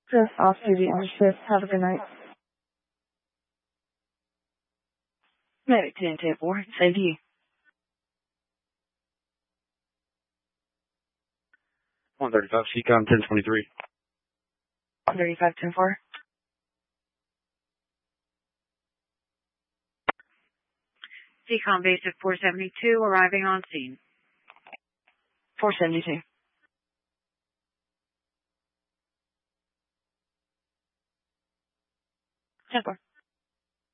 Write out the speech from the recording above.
Just off duty on shift. Have a good night. Medic 10-4, same to you. 135, CCOM 1023. 135-10-4. CCOM base at 472, arriving on scene. 472.